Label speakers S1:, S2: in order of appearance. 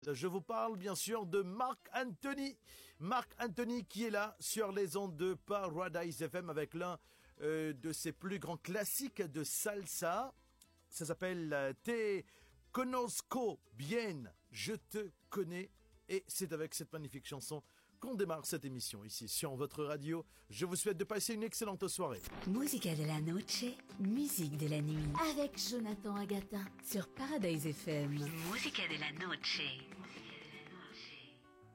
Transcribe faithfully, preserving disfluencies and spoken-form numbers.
S1: Je vous parle bien sûr de Marc Anthony. Marc Anthony qui est là sur les ondes de Paradise F M avec l'un euh, de ses plus grands classiques de salsa. Ça s'appelle euh, Te Conozco Bien, je te connais. Et c'est avec cette magnifique chanson qu'on démarre cette émission ici sur votre radio. Je vous souhaite de passer une excellente soirée.
S2: Musica de la noche, musique de la nuit. Avec Jonathan Agata sur Paradise F M. Musica de la noche.